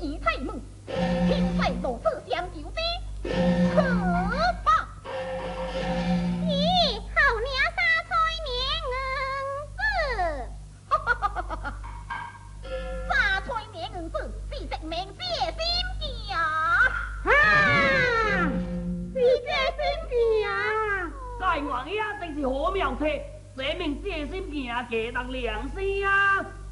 义太母，天在如此相求的，可怕！ 咦，好娘杀菜娘子， 哈哈哈哈哈！杀菜娘子是食命之心计啊！ 是这心情。 该王爷正是好苗策，这名这心件，给人良心啊！